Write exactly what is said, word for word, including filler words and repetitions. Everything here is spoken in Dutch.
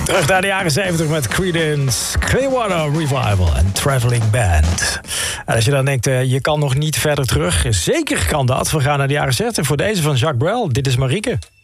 Terug naar de jaren zeventig met Creedence Clearwater Revival en Traveling Band. En als je dan denkt, uh, je kan nog niet verder terug. Zeker kan dat. We gaan naar de jaren zestig voor deze van Jacques Brel. Dit is Marieke.